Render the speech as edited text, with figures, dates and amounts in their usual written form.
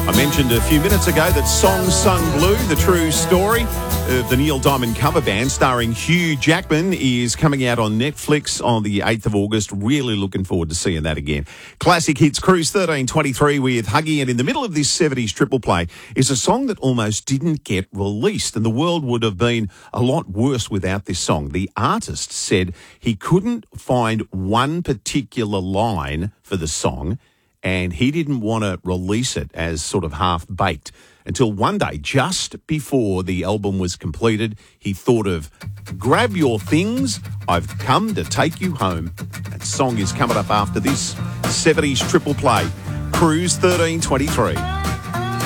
I mentioned a few minutes ago that Song Sung Blue, the true story of the Neil Diamond cover band starring Hugh Jackman, is coming out on Netflix on the 8th of August. Really looking forward to seeing that again. Classic Hits Cruise 1323 with Huggy, and in the middle of this 70s triple play is a song that almost didn't get released, and the world would have been a lot worse without this song. The artist said he couldn't find one particular line for the song, and he didn't want to release it as sort of half-baked until one day, just before the album was completed, he thought of, grab your things, I've come to take you home. That song is coming up after this 70s triple play, Cruise 1323.